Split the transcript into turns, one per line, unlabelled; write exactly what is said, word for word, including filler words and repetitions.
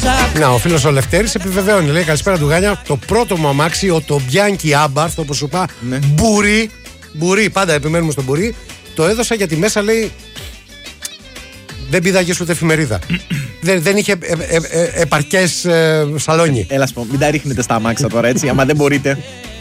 Να, ο φίλος ο Λευτέρης επιβεβαιώνει. Λέει καλησπέρα του Γάνια. Το πρώτο μου αμάξι, ο Τομπιάνκι Άμπα, αυτό που σου είπα, ναι. Μπουρί. Μπουρί, πάντα επιμένουμε στο μπουρί. Το έδωσα γιατί μέσα λέει. Δεν πήδαγες ούτε εφημερίδα. δεν, δεν είχε ε, ε, ε, επαρκές ε, σαλόνι.
Έλα σου πω, μην τα ρίχνετε στα αμάξια τώρα έτσι, άμα δεν μπορείτε.